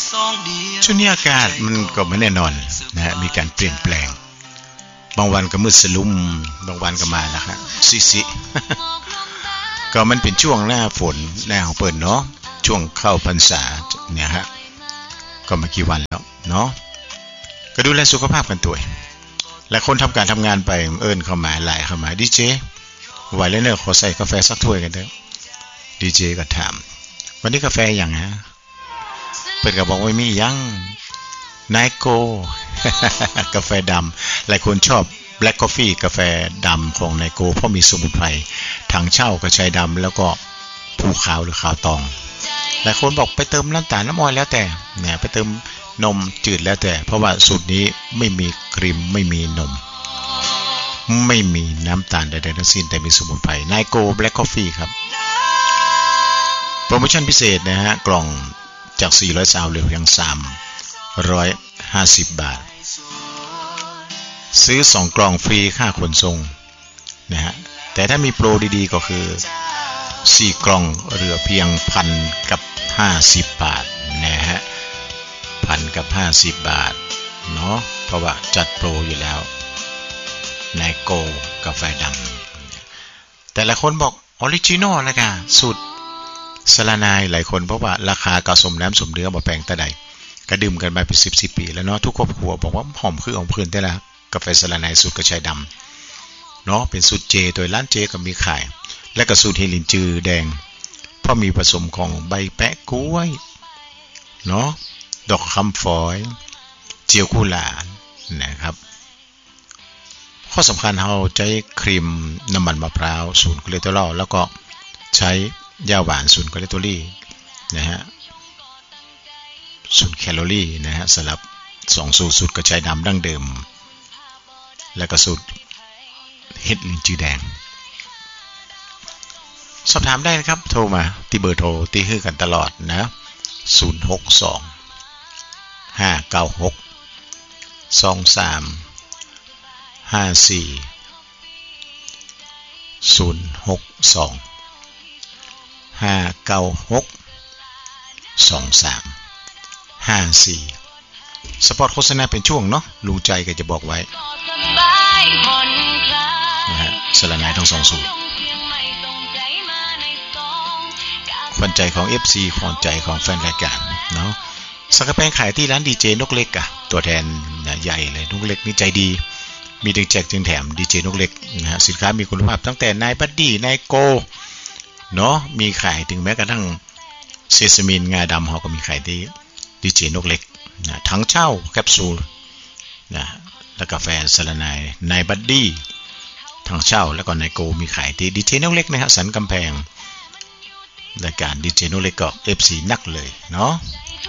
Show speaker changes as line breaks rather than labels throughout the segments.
ช่วงนี้อากาศมันก็ไม่แน่นอนนะฮะมีการเปลี่ยนแปลงบางวันก็มืดสลุ่มบางวันก็มาแล้วครับซิก็มันเป็นช่วงหน้าฝนหน้าของเปิดเนาะช่วงเข้าพรรษาเนี่ยฮะก็มากี่วันแล้วเนาะก็ดูแลสุขภาพกันตัวและคนทำการทำงานไปเข้ามาหลายเข้ามาดีเจไหวแล้วเนี่ยขอใส่กาแฟสักถ้วยกันเด้อดีเจก็ถามวันนี้กาแฟอย่างฮะเปิดก็บอกว่ามียังไนโก กาแฟดำหลายคนชอบ Black Coffee กาแฟดำของไนโกเพราะมีสมุนไพรถังเช่ากระชายดำแล้วก็ภูขาวหรือขาวตองหลายคนบอกไปเติมน้ำตาลน้ำอ้อยแล้วแต่เนี่ยไปเติมนมจืดแล้วแต่เพราะว่าสูตรนี้ไม่มีครีมไม่มีนมไม่มีน้ำตาลใดๆทั้งสิ้นแต่มีสมุนไพรไนโก Black Coffee ครับโปรโมชั่นพิเศษนะฮะกล่องจาก400ซาวเหลือเพียง350 บาทซื้อ2กล่องฟรีค่าขนส่งนะฮะแต่ถ้ามีโปรดีๆก็คือ4กล่องเหลือเพียง1,050 บาทนะฮะ1,050 บาทเนาะเพราะว่าจัดโปรอยู่แล้วไนโกกาแฟดำแต่ละคนบอกออริจินอลนะค่ะสูตรสลานายหลายคนเพราะว่าราคากระสมน้ำสมเนื้อบ่แพงแต่ใดก็ดื่มกันมาเป็น10 ปีแล้วเนาะทุกครอบครัวบอกว่าหอมคือของเพื่อนแต่ละกาแฟสลานายสูตรกระชายดำเนาะเป็นสูตรเจโดยร้านเจก็มีขายและก็สูตรเฮลินจือแดงเพราะมีผสมของใบแปะกล้วยเนาะดอกคำฝอยเจียวกุหลาบนะครับข้อสำคัญเราใช้ครีมน้ำมันมะพร้าว0 คอเลสเตอรอลแล้วก็ใช้ยาหวาน0 คอเลสเตอรอลนะฮะ0 แคลอรี่นะฮะสำหรับ2สูตรกระชายดำดั้งเดิมและก็สูตรเห็ดลินจือแดงสอบถามได้นะครับโทรมาที่เบอร์โทรที่ให้กันตลอดนะ062 596 2354 062 596 2354สปอตโฆษณาเป็นช่วงเนาะลุงใจก็จะบอกไว้นะฮะสลานายทั้ง2สูตรขวัญใจของ FC ขวัญใจของแฟนรายการเนาะสักกะแพงขายที่ร้านดีเจนกเล็กอะตัวแทนใหญ่เลยนกเล็กนี่ใจดีมีดึงแจกจึงแถมดีเจนกเล็กนะฮะสินค้ามีคุณภาพตั้งแต่นายบัดดี้นายโกเนาะมีขายถึงแม้กระทั่งเซซามินงาดำเขาก็มีขายที่ดีเจนกเล็กนะทั้งเช่าแคปซูลนะแล้วกาแฟสลานายนายบัดดี้ทั้งเช่าแล้วก็นายโกมีขายที่ดีเจนกเล็กนะฮะสันกำแพงรายการดีเจนกเล็กก็ FC นักเลยเนาะ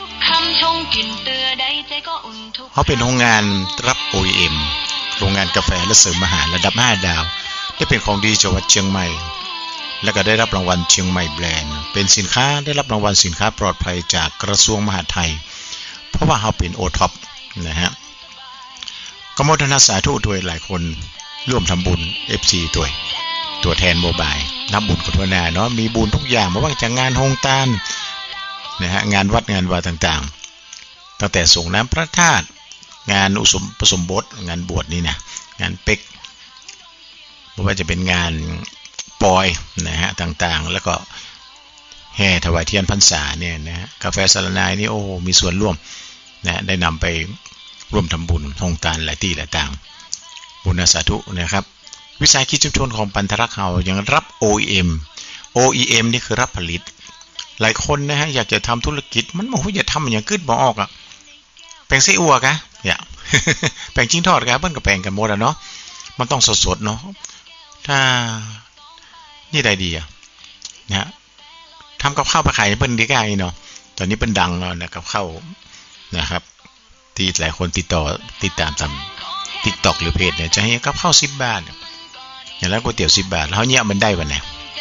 เขาเป็นโรงงานรับ OEM โรงงานกาแฟและเสริมอาหารระดับ5 ดาวได้เป็นของดีจังหวัดเชียงใหม่และก็ได้รับรางวัลเชียงใหม่แบรนด์เป็นสินค้าได้รับรางวัลสินค้าปลอดภัยจากกระทรวงมหาดไทยเพราะว่าเขาเป็นโอท็อปนะฮะก็โมทนาสาธุด้วยหลายคนร่วมทำบุญ FC ตัวแทนโมบายนับบุญกับทั่วหน้าเนาะมีบุญทุกอย่างไม่ว่าจะงานโฮงตานนะฮะงานวัดงานวาต่างๆตั้งแต่ส่งน้ำพระธาตุงานผสมบทงานบวชนี่นะงานเป็กไม่ว่าจะเป็นงานปอยนะฮะต่างๆแล้วก็แห่ถวายเทียนพรรษาเนี่ยนะฮะกาแฟสลานายนี่โอ้มีส่วนร่วมนะได้นำไปร่วมทำบุญโฮงตานหลายที่หลายต่างบุญสาธุนะครับวิสาหกิจชุมชนของปันธรักษ์เฮายังรับ OEM นี่คือรับผลิตหลายคนนะฮะอยากจะทำธุรกิจมันบอกว่าอย่าทำอย่างขึ้นบ่ออกอะแปลงไส้อั่วกะอย่า แปลงจิ้งทอดกะเปิ้นก็แปลงกันหมดอะเนาะมันต้องสดๆเนาะถ้านี่ได้ดีอะนะทำกับข้าวไปขายเปิ้นดีกว่าเนาะตอนนี้เปิ้นดังแล้วนะกับข้าวนะครับที่หลายคนติดตามTikTok หรือเพจเนี่ยจะให้กับข้าว10 บาทอย่างแล้วก๋วยเตี๋ยว10 บาทแล้วเนี่ยมันได้วันไหน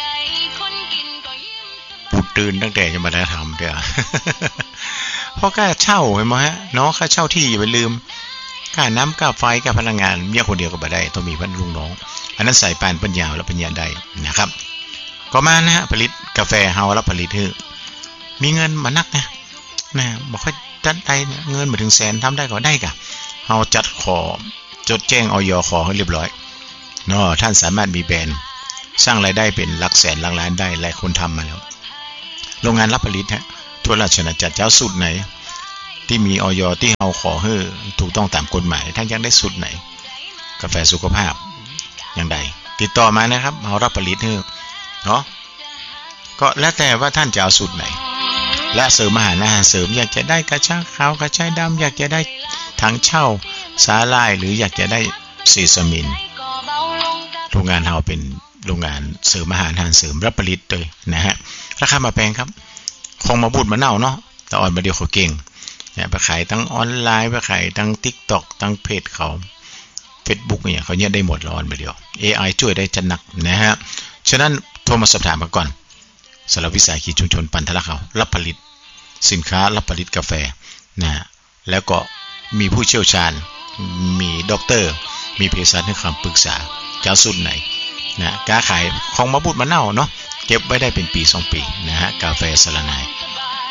ปูตื่นตั้งแต่จะมาได้ทำเด้อ เพราะค่าเช่าเห็นไหมฮะเนาะค่าเช่าที่อย่าไปลืมค่าน้ำค่าไฟค่าพลังงานเมียคนเดียวก็บ่ได้ต้องมีเพิ่นลุงน้องอันนั้นใส่ปานปัญญาแล้วปัญญาได้นะครับก็มานะฮะผลิตกาแฟเฮาแล้วผลิตมีเงินมานักนะนะบ่ค่อยจัดได้เงินมาถึงแสนทำได้ก็ได้กะเฮาจัดขอจดแจ้งอย.ขอให้เรียบร้อยเนาะท่านสามารถมีแบรนด์สร้างรายได้เป็นหลักแสนหลักล้านได้หลายคนทำมาแล้วโรงงานรับผลิตฮะทั่วราชอาณาจักรเจ้าสูตรไหนที่มีอย.ที่เฮาขอให้ถูกต้องตามกฎหมายท่านยังได้สูตรไหนกาแฟสุขภาพอย่างใดติดต่อมานะครับเฮารับผลิตให้เนาะก็แล้วแต่ว่าท่านจะเอาสูตรไหนและเสริมอาหารเสริมอยากจะได้กระชายขาวกระชายดำอยากจะได้ถังเช่าสาหร่ายหรืออยากจะได้เซซามินโรงงานเฮาเป็นโรงงานเสริมอาหารเสริมรับผลิตเลยนะฮะราคามาแพงครับคงมาบูดมาเน่าเนาะแต่อ่อนมาเดียวเขาเก่งเนี่ยไปขายทั้งออนไลน์ไปขายทั้ง TikTok ทั้งเพจเขา Facebook เนี่ยเขาเนี่ยได้หมดร้อนมาเดียว AI ช่วยได้จัดหนักนะฮะฉะนั้นโทรมาสอบถามมาก่อนสำหรับวิสาหกิจชุมชนปันทละเขารับผลิตสินค้ารับผลิตกาแฟนะแล้วก็มีผู้เชี่ยวชาญมีด็อกเตอร์มีเภสัชให้คำปรึกษาเจ้าสูตรไหนนะการขายของมะบุดมะเน่าเนาะเก็บไว้ได้เป็นปี2 ปีนะฮะกาแฟสะระนาย